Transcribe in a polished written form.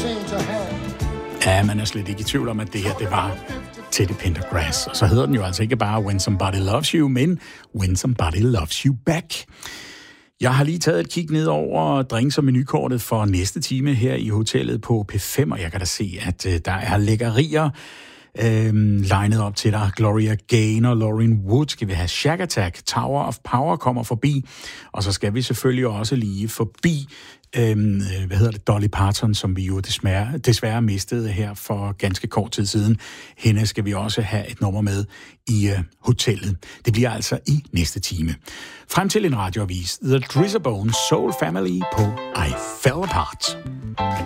Ja, man er slet ikke i tvivl om, at det her, det var Teddy Pendergrass. Og så hedder den jo altså ikke bare When Somebody Loves You, men When Somebody Loves You Back. Jeg har lige taget et kig ned over drinks- og menukortet for næste time her i hotellet på P5, og jeg kan da se, at der er lækkerier legnet op til dig. Gloria Gaynor, Lauryn Wood, skal vi have Shack Attack, Tower of Power kommer forbi, og så skal vi selvfølgelig også lige forbi Dolly Parton, som vi jo desværre mistede her for ganske kort tid siden. Hende skal vi også have et nummer med i hotellet. Det bliver altså i næste time. Frem til en radioavis, The Drizzerbone Soul Family på I Fell Apart.